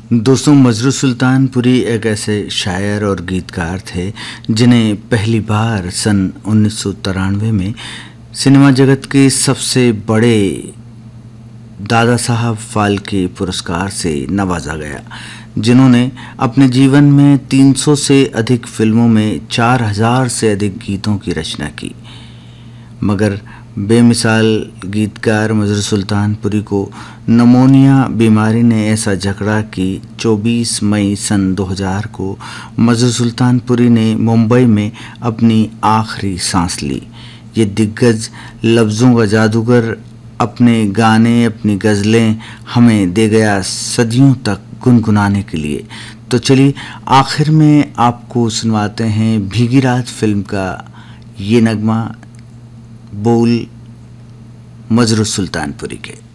दोस्तों, मजरू सुल्तानपुरी एक ऐसे शायर और गीतकार थे जिन्हें पहली बार सन 1993 में सिनेमा जगत के सबसे बड़े दादा साहब फाल्के पुरस्कार से नवाजा गया, जिन्होंने अपने जीवन में 300 से अधिक फिल्मों में 4000 से अधिक गीतों की रचना की। मगर बेमिसाल गीतकार मजरू सुल्तानपुरी को नमोनिया बीमारी ने ऐसा जकड़ा कि 24 मई सन 2000 को मजरू सुल्तानपुरी ने मुंबई में अपनी आखिरी सांस ली। ये दिग्गज लफ्ज़ों का जादूगर अपने गाने, अपनी गज़लें हमें दे गया सदियों तक गुनगुनाने के लिए। तो चलिए आखिर में आपको सुनवाते हैं भीगी रात फिल्म का ये नगमा, बोल मजरू सुल्तानपुरी के।